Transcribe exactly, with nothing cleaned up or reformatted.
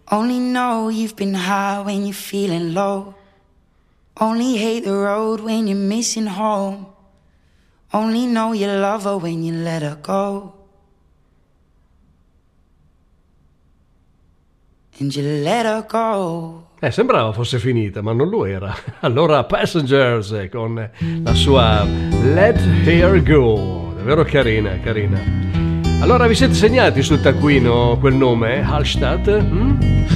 Only know you've been high when you're feeling low. Only hate the road when you're missing home. Only know you love her when you let her go. And you let her go. Eh, sembrava fosse finita, ma non lo era. Allora Passengers con la sua Let Her Go. Davvero carina, carina. Allora vi siete segnati sul taccuino quel nome, Hallstatt? Hm?